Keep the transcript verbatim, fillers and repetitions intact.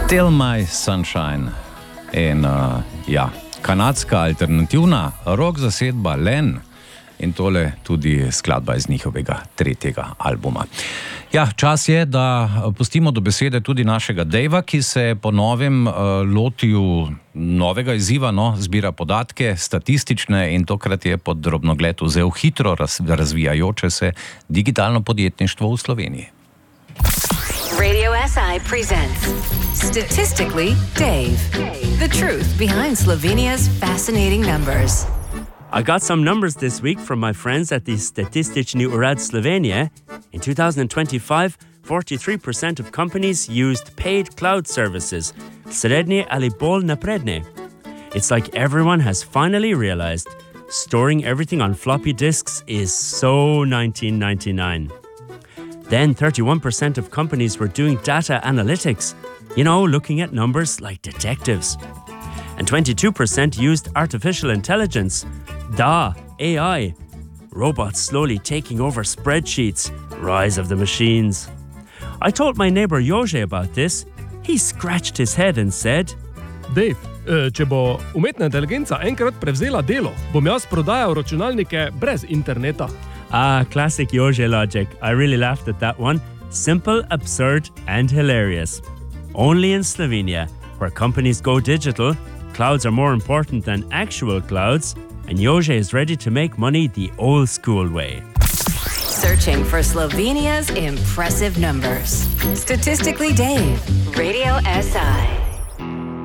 Still My Sunshine. In uh, ja, kanadska alternativna rock zasedba Len. In tole tudi skladba iz njihovega tretjega albuma. Ja, čas je, da pustimo do besede tudi našega Davea, ki se je po novem uh, lotil novega izziva, no, zbira podatke, statistične, in tokrat je pod drobnogled vzel hitro raz, razvijajoče se digitalno podjetništvo v Sloveniji. Radio S I presents Statistically Dave. The truth behind Slovenia's fascinating numbers. I got some numbers this week from my friends at the Statistični urad Slovenije. In two thousand twenty-five, forty-three percent of companies used paid cloud services, srednje ali bolj napredne. It's like everyone has finally realized storing everything on floppy disks is so nineteen ninety-nine. Then thirty-one percent of companies were doing data analytics, you know, looking at numbers like detectives. And twenty-two percent used artificial intelligence, D A, A I, robots slowly taking over spreadsheets, rise of the machines. I told my neighbor Jože about this. He scratched his head and said, Dave, če bo umetna inteligenca enkrat prevzela delo, bom jaz prodajal računalnike brez interneta. Ah, classic Jože logic. I really laughed at that one. Simple, absurd, and hilarious. Only in Slovenia, where companies go digital, clouds are more important than actual clouds, and Jože is ready to make money the old school way. Searching for Slovenia's impressive numbers. Statistically Dave, Radio S I.